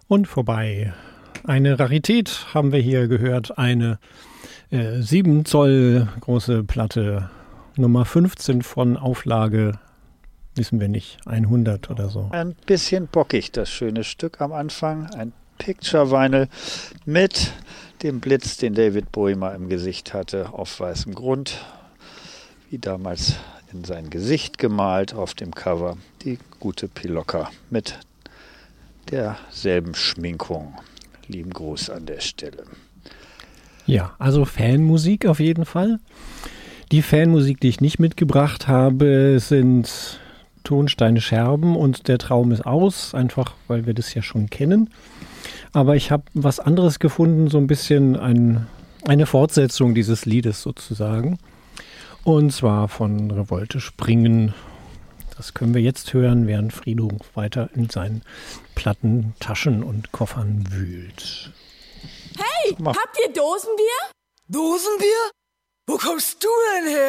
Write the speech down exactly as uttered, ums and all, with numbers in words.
Und vorbei. Eine Rarität haben wir hier gehört, eine äh, sieben Zoll große Platte, Nummer fünfzehn von Auflage, wissen wir nicht, hundert oder so. Ein bisschen bockig, das schöne Stück am Anfang, ein Picture Vinyl mit dem Blitz, den David Bowie mal im Gesicht hatte, auf weißem Grund, wie damals in sein Gesicht gemalt auf dem Cover, die gute Pilocka mit derselben Schminkung. Lieben Gruß an der Stelle. Ja, also Fanmusik auf jeden Fall. Die Fanmusik, die ich nicht mitgebracht habe, sind Tonsteine Scherben und Der Traum ist aus, einfach weil wir das ja schon kennen. Aber ich habe was anderes gefunden, so ein bisschen ein, eine Fortsetzung dieses Liedes sozusagen. Und zwar von Revolte Springen. Das können wir jetzt hören, während Frido weiter in seinen Platten, Taschen und Koffern wühlt. Hey, habt ihr Dosenbier? Dosenbier? Wo kommst du denn her?